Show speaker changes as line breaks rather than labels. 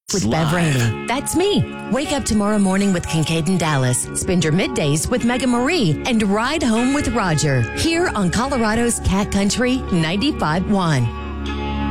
with Bev Rainey. That's me. Wake up tomorrow morning with Kincaid and Dallas. Spend your middays with Mega Marie and ride home with Roger here on Colorado's Cat Country 95.1.